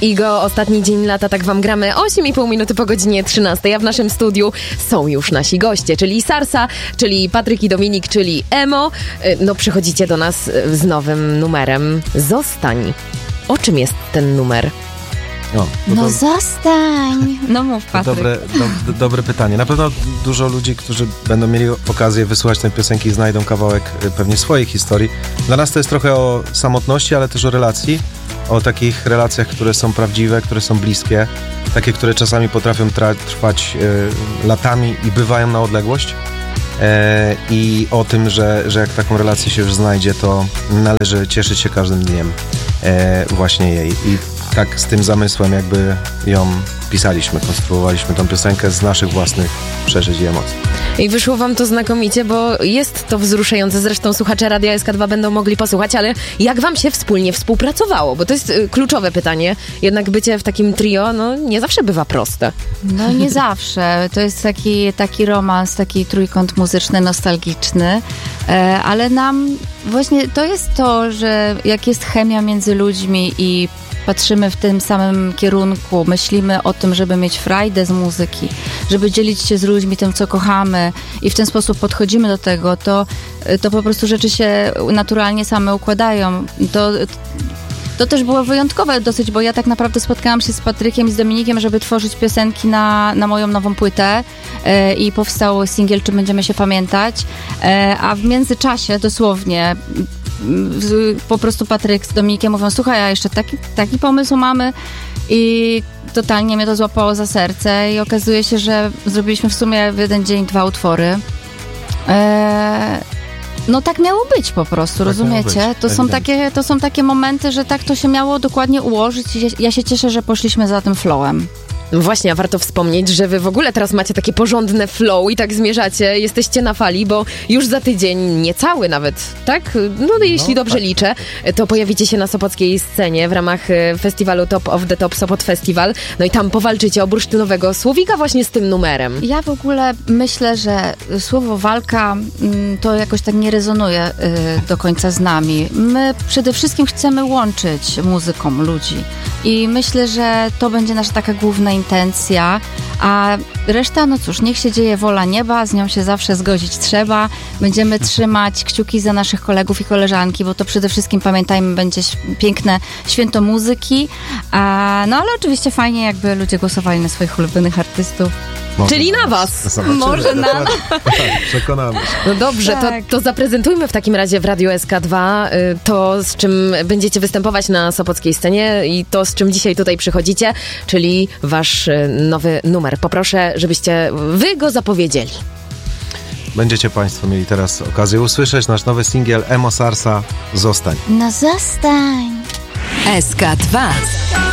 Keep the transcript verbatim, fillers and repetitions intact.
Igo, ostatni dzień lata, tak wam gramy osiem i pół minuty po godzinie trzynastej, a w naszym studiu są już nasi goście, czyli Sarsa, czyli Patryk i Dominik, czyli Emo. No przychodzicie do nas z nowym numerem Zostań. O czym jest ten numer? No, no to, zostań! No mów, Patryk. Dobre, do, dobre pytanie. Na pewno dużo ludzi, którzy będą mieli okazję wysłuchać tej piosenki, znajdą kawałek pewnie swojej historii. Dla nas to jest trochę o samotności, ale też o relacji. O takich relacjach, które są prawdziwe, które są bliskie. Takie, które czasami potrafią tra- trwać y, latami i bywają na odległość. E, I o tym, że, że jak taką relację się już znajdzie, to należy cieszyć się każdym dniem e, właśnie jej. I tak z tym zamysłem jakby ją pisaliśmy, konstruowaliśmy tą piosenkę z naszych własnych przeżyć i emocji. I wyszło wam to znakomicie, bo jest to wzruszające. Zresztą słuchacze Radia S K dwa będą mogli posłuchać, ale jak wam się wspólnie współpracowało? Bo to jest y, kluczowe pytanie. Jednak bycie w takim trio, no nie zawsze bywa proste. No nie zawsze. To jest taki, taki romans, taki trójkąt muzyczny, nostalgiczny. E, ale nam właśnie to jest to, że jak jest chemia między ludźmi i patrzymy w tym samym kierunku, myślimy o tym, żeby mieć frajdę z muzyki, żeby dzielić się z ludźmi tym, co kochamy i w ten sposób podchodzimy do tego, to, to po prostu rzeczy się naturalnie same układają. To, to też było wyjątkowe dosyć, bo ja tak naprawdę spotkałam się z Patrykiem i z Dominikiem, żeby tworzyć piosenki na, na moją nową płytę e, i powstał singiel Czy będziemy się pamiętać, e, a w międzyczasie dosłownie po prostu Patryk z Dominikiem mówią, słuchaj, a jeszcze taki, taki pomysł mamy i totalnie mnie to złapało za serce i okazuje się, że zrobiliśmy w sumie w jeden dzień dwa utwory. Eee, no tak miało być po prostu, tak rozumiecie? To są, takie, to są takie momenty, że tak to się miało dokładnie ułożyć i ja się cieszę, że poszliśmy za tym flowem. Właśnie, a warto wspomnieć, że wy w ogóle teraz macie takie porządne flow i tak zmierzacie, jesteście na fali, bo już za tydzień, niecały nawet, tak? No, no jeśli dobrze tak. liczę, to pojawicie się na sopockiej scenie w ramach festiwalu Top of the Top Sopot Festival, no i tam powalczycie o bursztynowego słowika właśnie z tym numerem. Ja w ogóle myślę, że słowo walka to jakoś tak nie rezonuje do końca z nami. My przede wszystkim chcemy łączyć muzyką ludzi i myślę, że to będzie nasza taka główna intencja, a reszta, no cóż, niech się dzieje wola nieba, z nią się zawsze zgodzić trzeba. Będziemy trzymać kciuki za naszych kolegów i koleżanki, bo to przede wszystkim, pamiętajmy, będzie piękne święto muzyki, a, no ale oczywiście fajnie, jakby ludzie głosowali na swoich ulubionych artystów. Może Czyli na was. Zobaczymy. Może na nas. Przekonamy się. No dobrze, tak. to, to zaprezentujmy w takim razie w Radiu S K dwa to, z czym będziecie występować na sopockiej scenie i to, z czym dzisiaj tutaj przychodzicie, czyli wasz nowy numer. Poproszę, żebyście wy go zapowiedzieli. Będziecie państwo mieli teraz okazję usłyszeć nasz nowy singiel Emo Sarsa Zostań. No zostań. S K dwa.